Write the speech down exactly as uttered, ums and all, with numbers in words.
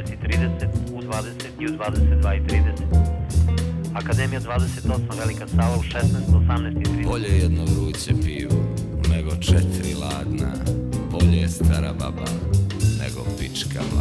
osamnaest i trideset, u dvadeset i u dvadeset dva i trideset. Akademija dvadeset osam, Velika Sava u šesnaest, osamnaest i trideset. Bolje jedno vruće pivo nego četiri ladna. Bolje je stara baba nego pička